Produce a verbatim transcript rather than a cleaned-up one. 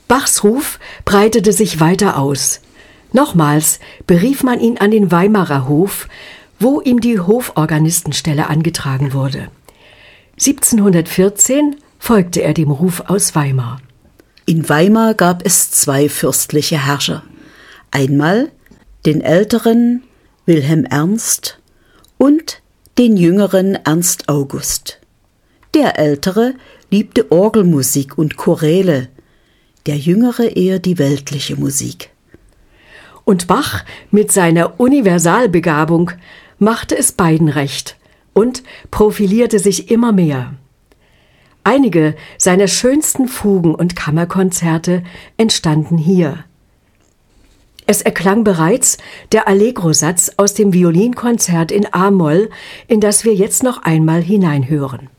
Bachs Ruf breitete sich weiter aus. Nochmals berief man ihn an den Weimarer Hof, wo ihm die Hoforganistenstelle angetragen wurde. siebzehnhundertvierzehn folgte er dem Ruf aus Weimar. In Weimar gab es zwei fürstliche Herrscher. Einmal den älteren Wilhelm Ernst und den jüngeren Ernst August. Der ältere liebte Orgelmusik und Choräle, der jüngere eher die weltliche Musik. Und Bach mit seiner Universalbegabung machte es beiden recht und profilierte sich immer mehr. Einige seiner schönsten Fugen und Kammerkonzerte entstanden hier. Es erklang bereits der Allegro-Satz aus dem Violinkonzert in A-Moll, in das wir jetzt noch einmal hineinhören.